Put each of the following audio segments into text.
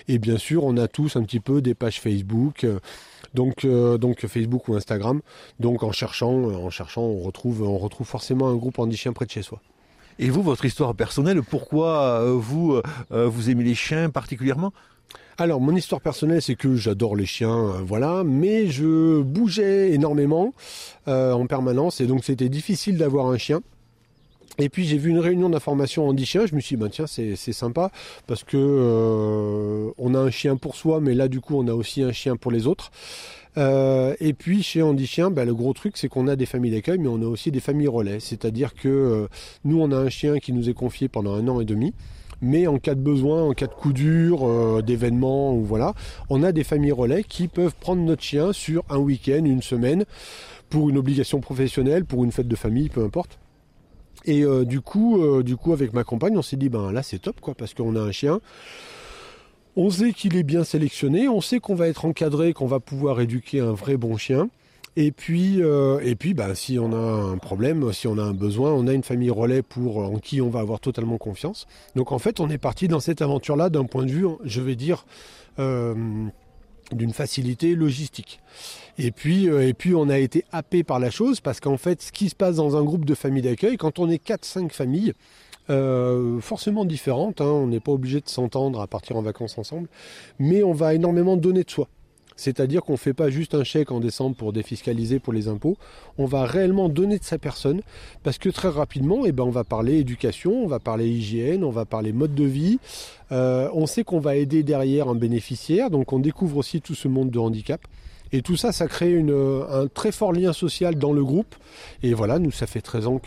Et bien sûr, on a tous un petit peu des pages Facebook, donc Facebook ou Instagram. Donc en cherchant, on retrouve forcément un groupe handi-chien près de chez soi. Et vous, votre histoire personnelle, pourquoi vous aimez les chiens particulièrement? Alors, mon histoire personnelle, c'est que j'adore les chiens, voilà, mais je bougeais énormément en permanence, et donc c'était difficile d'avoir un chien. Et puis j'ai vu une réunion d'information handi-chien, je me suis dit, ben, tiens, c'est sympa, parce que on a un chien pour soi, mais là, du coup, on a aussi un chien pour les autres. Et puis chez handi-chien, ben, le gros truc, c'est qu'on a des familles d'accueil, mais on a aussi des familles relais. C'est-à-dire que nous, on a un chien qui nous est confié pendant 1 an et demi. Mais en cas de besoin, en cas de coup dur, d'événement, ou voilà, on a des familles relais qui peuvent prendre notre chien sur un week-end, une semaine, pour une obligation professionnelle, pour une fête de famille, peu importe. Et du coup, avec ma compagne, on s'est dit, ben là, c'est top, quoi, parce qu'on a un chien. On sait qu'il est bien sélectionné, on sait qu'on va être encadré, qu'on va pouvoir éduquer un vrai bon chien. Et puis, bah, si on a un problème, si on a un besoin, on a une famille relais en qui on va avoir totalement confiance. Donc en fait, on est parti dans cette aventure-là d'un point de vue, je vais dire, euh, d'une facilité logistique. Et puis, on a été happé par la chose parce qu'en fait, ce qui se passe dans un groupe de familles d'accueil, quand on est 4-5 familles, forcément différentes, hein, on n'est pas obligé de s'entendre à partir en vacances ensemble, mais on va énormément donner de soi. C'est-à-dire qu'on ne fait pas juste un chèque en décembre pour défiscaliser pour les impôts, on va réellement donner de sa personne, parce que très rapidement, eh ben, on va parler éducation, on va parler hygiène, on va parler mode de vie, on sait qu'on va aider derrière un bénéficiaire, donc on découvre aussi tout ce monde de handicap. Et tout ça, ça crée un très fort lien social dans le groupe. Et voilà, nous, ça fait 13 ans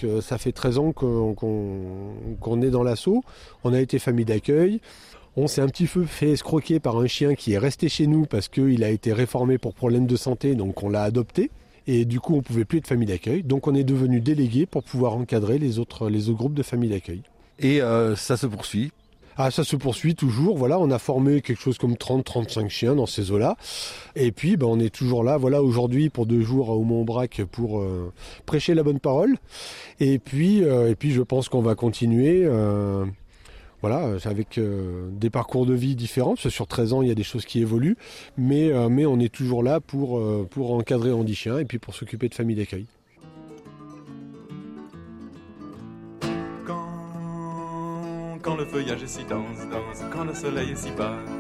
qu'on est dans l'assaut. On a été famille d'accueil. On s'est un petit peu fait escroquer par un chien qui est resté chez nous parce qu'il a été réformé pour problème de santé, donc on l'a adopté. Et du coup, on ne pouvait plus être famille d'accueil. Donc on est devenu délégué pour pouvoir encadrer les autres groupes de familles d'accueil. Et ça se poursuit. Ah, ça se poursuit toujours. Voilà, on a formé quelque chose comme 30-35 chiens dans ces eaux-là. Et puis, on est toujours là, voilà, aujourd'hui, pour 2 jours au Mont-Brac pour prêcher la bonne parole. Et puis, je pense qu'on va continuer, voilà, avec des parcours de vie différents. Parce que sur 13 ans, il y a des choses qui évoluent. Mais on est toujours là pour encadrer handi-chien et puis pour s'occuper de familles d'accueil. Quand le feuillage est si dense, quand le soleil est si bas.